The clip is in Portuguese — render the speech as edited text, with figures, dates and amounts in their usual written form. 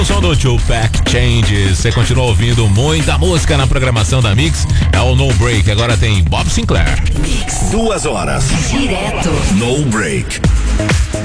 O som do Tupac Changes. Você continua ouvindo muita música na programação da Mix. É o No Break. Agora tem Bob Sinclair. Mix. 2 horas. Direto. No Break.